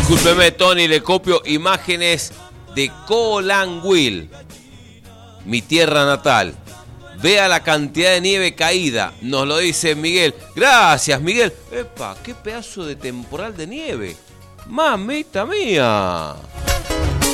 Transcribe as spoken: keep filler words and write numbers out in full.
Discúlpeme, Tony, le copio imágenes de Colanhuil, mi tierra natal. Vea la cantidad de nieve caída, nos lo dice Miguel. Gracias, Miguel. Epa, qué pedazo de temporal de nieve. Mamita mía.